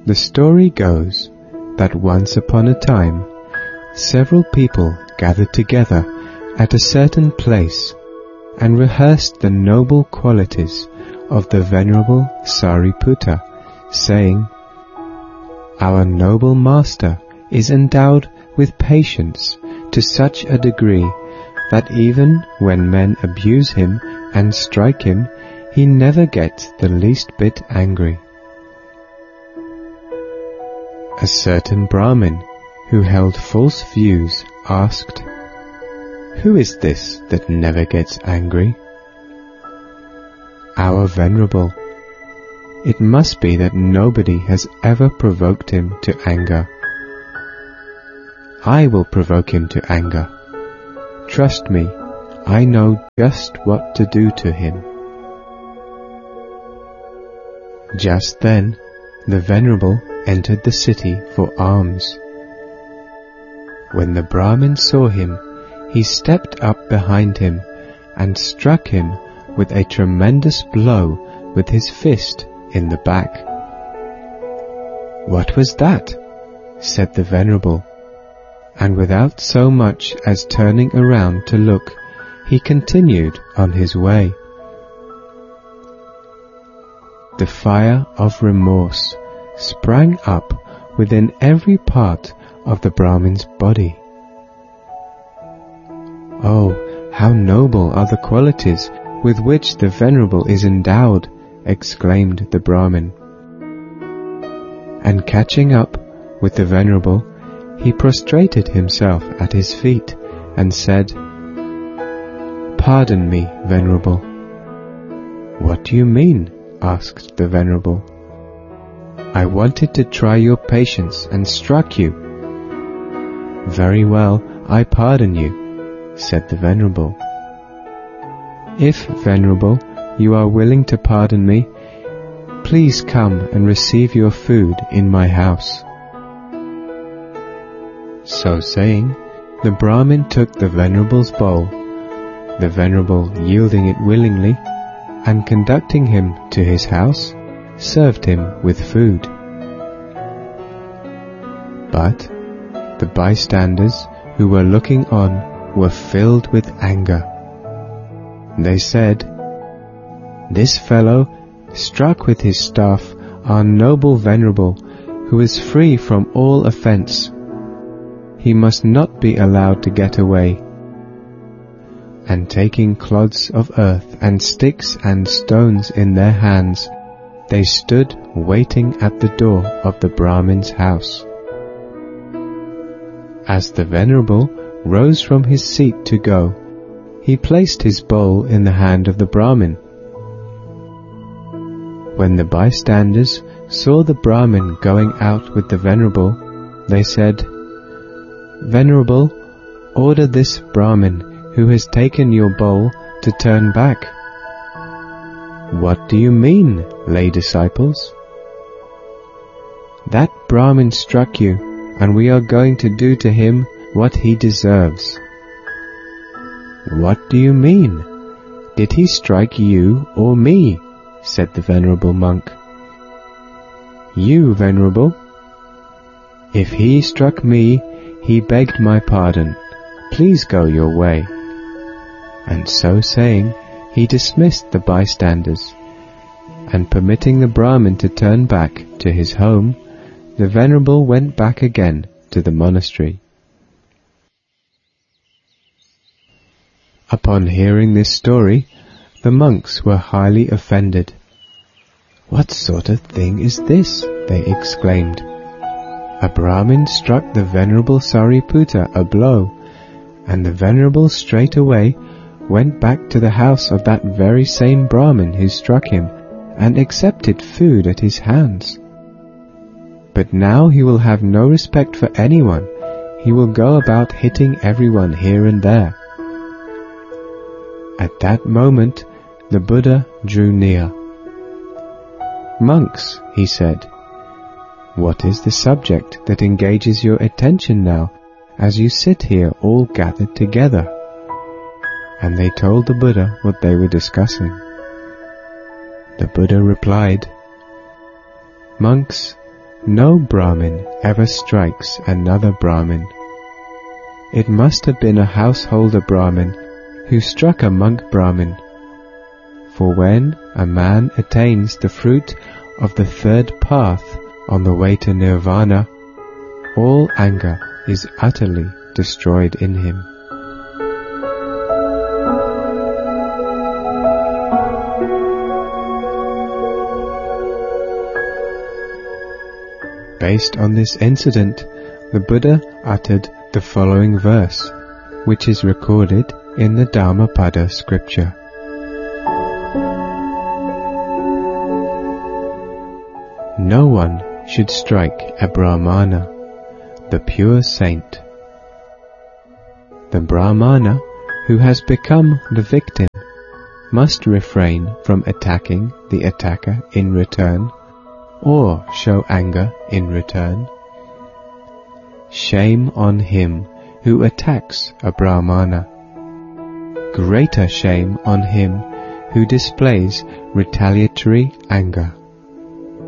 The story goes that once upon a time, several people gathered together at a certain place and rehearsed the noble qualities of the Venerable Sariputta, saying, "Our noble master is endowed with patience to such a degree that even when men abuse him and strike him, he never gets the least bit angry." A certain Brahmin who held false views asked, "Who is this that never gets angry?" "Our Venerable. It must be that nobody has ever provoked him to anger." "I will provoke him to anger. Trust me, I know just what to do to him." Just then, the Venerable entered the city for alms. When the Brahmin saw him, he stepped up behind him and struck him with a tremendous blow with his fist in the back. "What was that?" said the Venerable, and without so much as turning around to look, he continued on his way. The fire of remorse sprang up within every part of the Brahmin's body. "Oh, how noble are the qualities with which the Venerable is endowed," exclaimed the Brahmin. And catching up with the Venerable, he prostrated himself at his feet and said, "Pardon me, Venerable." "What do you mean?" asked the Venerable. "I wanted to try your patience and struck you." "Very well, I pardon you," said the Venerable. "If, Venerable, you are willing to pardon me, please come and receive your food in my house." So saying, the Brahmin took the Venerable's bowl, the Venerable yielding it willingly, and conducting him to his house, served him with food. But the bystanders who were looking on were filled with anger. They said, "This fellow struck with his staff our noble Venerable, who is free from all offence. He must not be allowed to get away." And taking clods of earth and sticks and stones in their hands, they stood waiting at the door of the Brahmin's house. As the Venerable rose from his seat to go, he placed his bowl in the hand of the Brahmin. When the bystanders saw the Brahmin going out with the Venerable, they said, "Venerable, order this Brahmin who has taken your bowl to turn back." "What do you mean, lay disciples?" "That Brahmin struck you, and we are going to do to him what he deserves." "What do you mean? Did he strike you or me?" said the Venerable monk. "You, Venerable." "If he struck me, he begged my pardon. Please go your way." And so saying, he dismissed the bystanders, and permitting the Brahmin to turn back to his home, the Venerable went back again to the monastery. Upon hearing this story, the monks were highly offended. "What sort of thing is this?" they exclaimed. "A Brahmin struck the Venerable Sariputta a blow, and the Venerable straightway went back to the house of that very same Brahmin who struck him, and accepted food at his hands. But now he will have no respect for anyone. He will go about hitting everyone here and there." At that moment, the Buddha drew near. "Monks," he said, "what is the subject that engages your attention now, as you sit here all gathered together?" And they told the Buddha what they were discussing. The Buddha replied, "Monks, No Brahmin ever strikes another Brahmin. It must have been a householder Brahmin who struck a monk Brahmin. For when a man attains the fruit of the third path on the way to nirvana, all anger is utterly destroyed in him. Based on this incident, the Buddha uttered the following verse, which is recorded in the Dhammapada scripture. No one should strike a Brahmana, the pure saint. The Brahmana who has become the victim must refrain from attacking the attacker in return or show anger in return. Shame on him who attacks a Brahmana. Greater shame on him who displays retaliatory anger.